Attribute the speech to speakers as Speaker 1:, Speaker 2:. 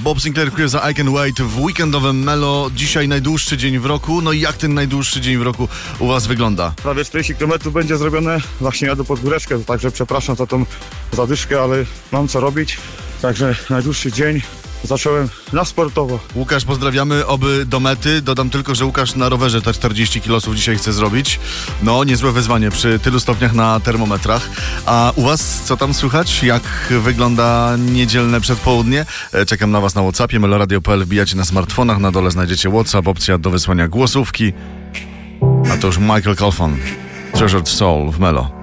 Speaker 1: Bob Sinclair, Chris I Can Wait w weekendowym Melo. Dzisiaj najdłuższy dzień w roku. No i jak ten najdłuższy dzień w roku u was wygląda?
Speaker 2: Prawie 40 km będzie zrobione. Właśnie jadę pod góreczkę, także przepraszam za tą zadyszkę, ale mam co robić. Także najdłuższy dzień. Zacząłem na sportowo.
Speaker 1: Łukasz, pozdrawiamy, oby do mety. Dodam tylko, że Łukasz na rowerze te 40 kilosów dzisiaj chce zrobić. No, niezłe wyzwanie przy tylu stopniach na termometrach. A u was co tam słychać? Jak wygląda niedzielne przedpołudnie? Czekam na was na WhatsAppie, meloradio.pl, wbijacie na smartfonach, na dole znajdziecie WhatsApp, opcja do wysłania głosówki. A to już Michael Colfon, Treasured Soul w Melo.